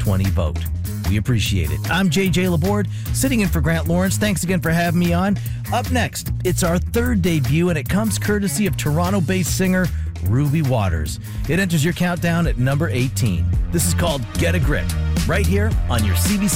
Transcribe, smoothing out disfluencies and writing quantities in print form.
2020 vote. We appreciate it. I'm JJ Laborde, sitting in for Grant Lawrence. Thanks again for having me on. Up next, it's our third debut, and it comes courtesy of Toronto-based singer Ruby Waters. It enters your countdown at number 18. This is called Get a Grip, right here on your CBC